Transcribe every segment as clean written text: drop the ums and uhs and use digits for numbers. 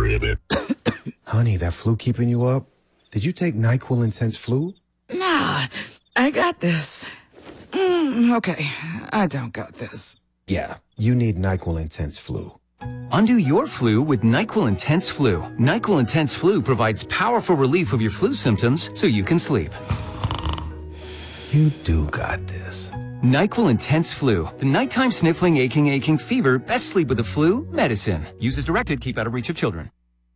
ribbit. Honey, that flu keeping you up? Did you take NyQuil Intense Flu? Nah, I got this. Okay, I don't got this. Yeah, you need NyQuil Intense Flu. Undo your flu with NyQuil Intense Flu. NyQuil Intense Flu provides powerful relief of your flu symptoms so you can sleep. You do got this. NyQuil Intense Flu. The nighttime sniffling, aching fever. Best sleep with the flu medicine. Use as directed. Keep out of reach of children.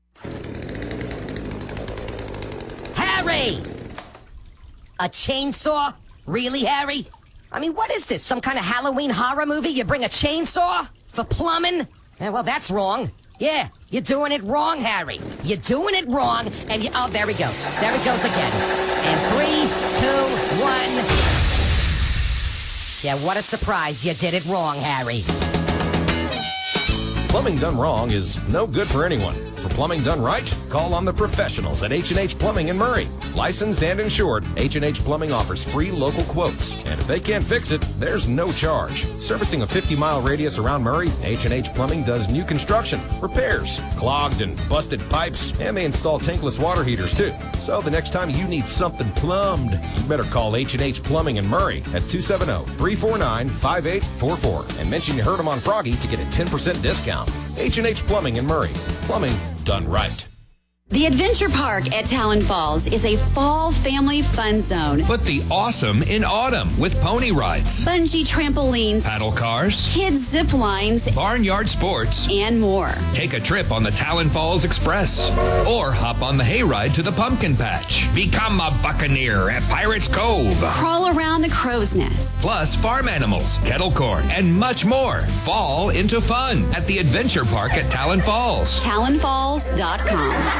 Harry! A chainsaw? Really, Harry? I mean, what is this? Some kind of Halloween horror movie? You bring a chainsaw? For plumbing? Well, that's wrong. Yeah, you're doing it wrong, Harry. You're doing it wrong, and oh, there he goes. There he goes again. And 3, 2, 1. Yeah, what a surprise. You did it wrong, Harry. Plumbing done wrong is no good for anyone. For plumbing done right, call on the professionals at H&H Plumbing in Murray. Licensed and insured, H&H Plumbing offers free local quotes. And if they can't fix it, there's no charge. Servicing a 50-mile radius around Murray, H&H Plumbing does new construction, repairs, clogged and busted pipes, and they install tankless water heaters too. So the next time you need something plumbed, you better call H&H Plumbing in Murray at 270-349-5844 and mention you heard them on Froggy to get a 10% discount. H&H Plumbing in Murray. Plumbing done right. The Adventure Park at Talon Falls is a fall family fun zone. Put the awesome in autumn with pony rides, Bungee trampolines, paddle cars, kids zip lines, barnyard sports, and more. Take a trip on the Talon Falls Express or hop on the hayride to the pumpkin patch. Become a buccaneer at Pirates Cove. Crawl around the crow's nest. Plus farm animals, kettle corn, and much more. Fall into fun at the Adventure Park at Talon Falls. TalonFalls.com.